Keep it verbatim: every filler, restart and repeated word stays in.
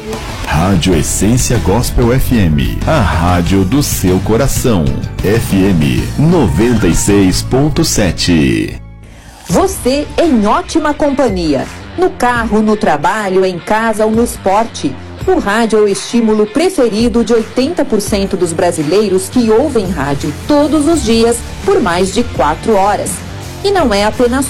Rádio Essência Gospel F M, a rádio do seu coração. F M noventa e seis ponto sete. Você em ótima companhia. No carro, no trabalho, em casa ou no esporte. O rádio é o estímulo preferido de oitenta por cento dos brasileiros que ouvem rádio todos os dias por mais de quatro horas. E não é apenas